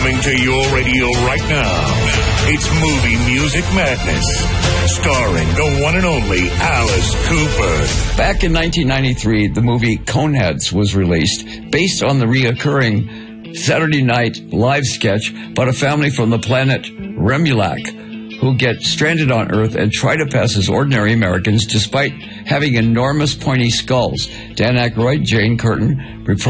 Coming to your radio right now, it's Movie Music Madness, starring the one and only Alice Cooper. Back in 1993, the movie Coneheads was released, based on the reoccurring Saturday Night Live sketch about a family from the planet Remulac who get stranded on Earth and try to pass as ordinary Americans despite having enormous pointy skulls. Dan Aykroyd, Jane Curtin,